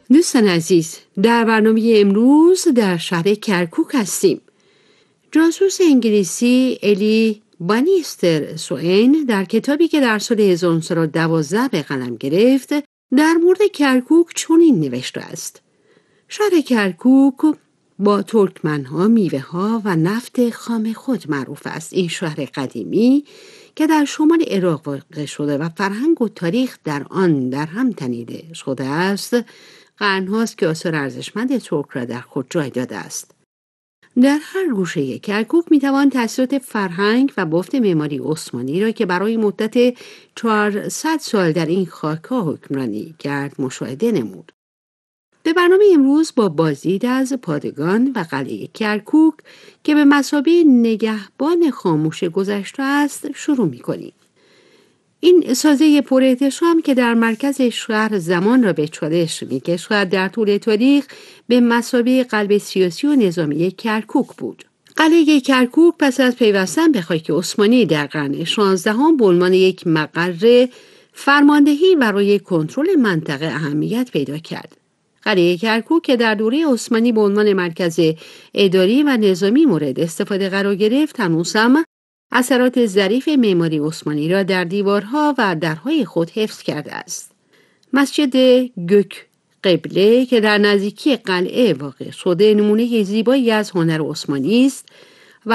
دوستان عزیز، در برنامه امروز در شهر کرکوک هستیم. جاسوس انگلیسی الی بانیستر سوئین در کتابی که در سال 1912 به قلم گرفت در مورد کرکوک چنین نوشته است: شهر کرکوک با ترکمنها، میوه‌ها و نفت خام خود معروف است. این شهر قدیمی که در شمال عراق واقع شده و فرهنگ و تاریخ در آن در هم تنیده شده است، قرن‌هاست که آثار ارزشمند ترک را در خود جای داده است. در هر گوشه کرکوک میتوان تأثیرات فرهنگ و بافت معماری عثمانی را که برای مدت 400 سال در این خاک‌ها حکمرانی کرد مشاهده نمود. به برنامه امروز با بازدید از پادگان و قلعه کرکوک که به مثابه نگهبان خاموش گذشته است شروع می‌کنیم. این سازه پر احتشام که در مرکز شهر زمان را به چالش می‌کشد در طول تاریخ به مثابه قلب سیاسی و نظامی کرکوک بود. قلعه کرکوک پس از پیوستن به خاک عثمانی در قرن 16 به عنوان یک مقر فرماندهی برای کنترل منطقه اهمیت پیدا کرد. قلعه کرکوک که در دوره عثمانی به عنوان مرکز اداری و نظامی مورد استفاده قرار گرفت، هنوز هم اثرات ظریف معماری عثمانی را در دیوارها و درهای خود حفظ کرده است. مسجد گök قبله که در نزدیکی قلعه واقع شده نمونه زیبایی از هنر عثمانی است